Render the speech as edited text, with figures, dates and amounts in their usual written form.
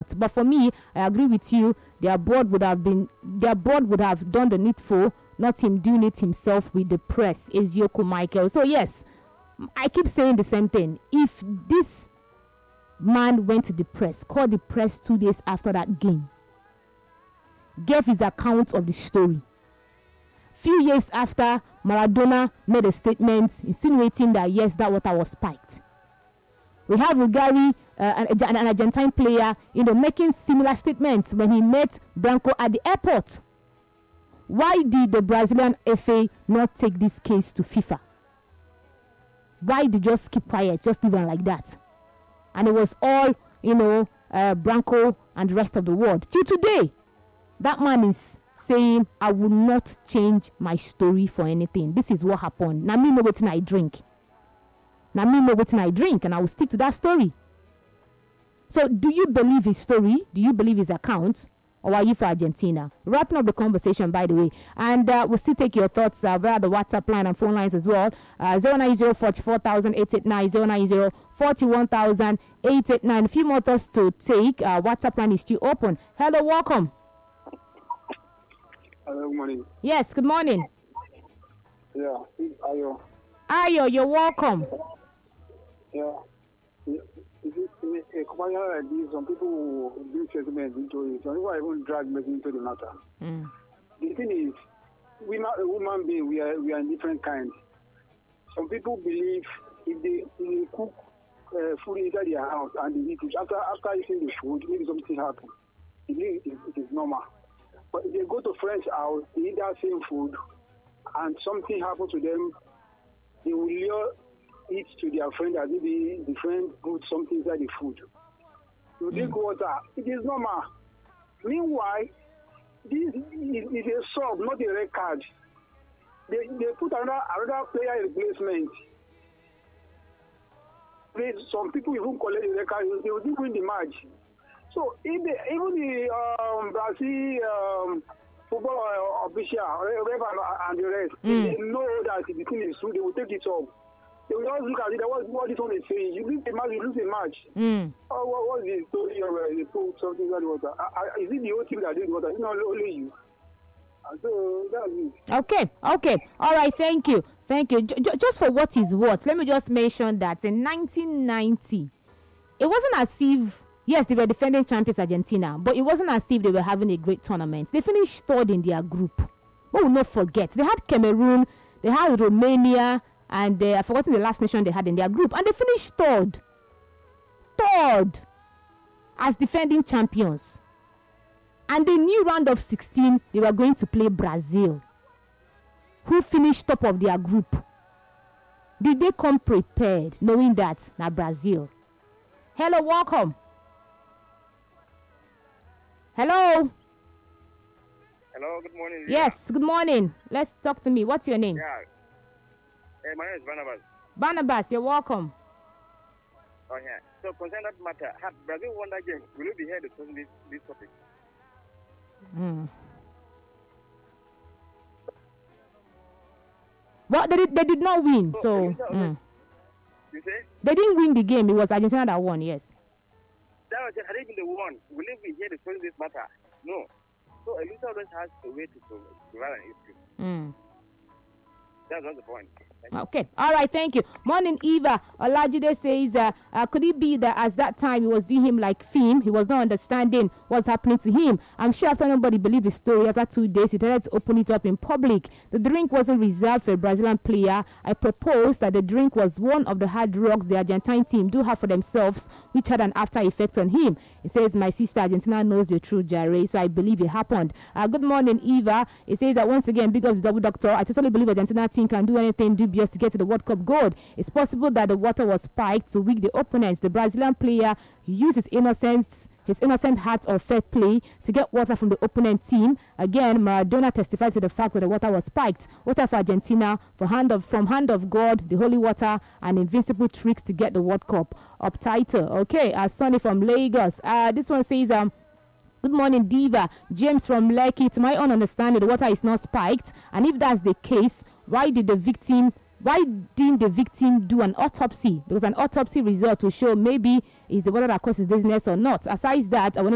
not. But for me, I agree with you. Their board would have done the needful, not him doing it himself with the press. Is Yoko Michael. So yes, I keep saying the same thing. If this man went to the press, called the press 2 days after that game, gave his account of the story, few years after, Maradona made a statement insinuating that yes, that water was spiked. We have Rugari, an Argentine player, making similar statements when he met Branco at the airport. Why did the Brazilian FA not take this case to FIFA? Why did they just keep quiet, just leave it like that? And it was all, Branco and the rest of the world. Till today, that man is saying, I will not change my story for anything. This is what happened. Now me know what I drink. And I will stick to that story. So do you believe his story? Do you believe his account? Or are you for Argentina? Wrapping up the conversation, by the way. And we'll still take your thoughts via the WhatsApp line and phone lines as well. 090-44,889, 090-41,889. A few more thoughts to take. WhatsApp line is still open. Hello, welcome. Hello, good morning. Yes, good morning. Yeah, Ayo. Ayo, you're welcome. Yeah. Some people who do settlements into it. Some people even drag me into the matter. The thing is, human beings, we are different kinds. Some people believe if they cook food inside their house and they eat it, after eating the food, maybe something happens. It is normal. But if they go to friend's house, they eat that same food, and something happens to them, they will lure it to their friend as maybe the friend put something inside the food. You drink water, it is normal. Meanwhile, this is a sub, not a red card. They put another player in replacement. Some people even collect the red card, they will win the match. So even the Brazil football official and the rest, they know that the thing is true, they will take it off. They will just look at it, what this one is saying. You lose a match, you lose a match. What is the story? They put something inside the water. Is it the whole team that did water? It's not only you. So that's it. Okay. All right, thank you. Just for what is what, let me just mention that in 1990, it wasn't as if, yes, they were defending champions Argentina, but it wasn't as if they were having a great tournament. They finished third in their group. But we'll not forget, they had Cameroon, they had Romania, and I've forgotten the last nation they had in their group, and they finished third as defending champions. And the new round of 16, they were going to play Brazil, who finished top of their group. Did they come prepared, knowing that now Brazil? Hello, welcome. Hello, good morning. Yes, good morning. Let's talk to me. What's your name? Yeah. My name is Barnabas. Barnabas, you're welcome. Oh, yeah. So, concerning that matter, had Brazil won that game, will you be here discussing this topic? Well, they did not win, so... You say? They didn't win the game. It was Argentina that won, yes. That was just, had they been the one, will you be here discussing this matter? No. So, a little always has a way to provide an issue. That's not the point. Okay. All right. Thank you. Morning, Eva. Olajide says, could it be that at that time he was doing him like film? He was not understanding what's happening to him. I'm sure after nobody believed the story, after 2 days, he decided to open it up in public. The drink wasn't reserved for a Brazilian player. I proposed that the drink was one of the hard drugs the Argentine team do have for themselves, which had an after effect on him. He says, my sister Argentina knows the truth, Jare, so I believe it happened. Good morning, Eva. He says that once again, big up the double doctor. I totally believe Argentina team can do anything dubious to get to the World Cup gold. It's possible that the water was spiked to weak the opponents. The Brazilian player used his innocent heart of fair play to get water from the opponent team. Again, Maradona testified to the fact that the water was spiked. Water for Argentina, from hand of God, the holy water, and invincible tricks to get the World Cup up title. Okay, Sonny from Lagos. This one says, good morning, Diva. James from Lekki. To my own understanding, the water is not spiked. And if that's the case, why didn't the victim do an autopsy? Because an autopsy result will show maybe is the water that causes dizziness or not. Aside that, I want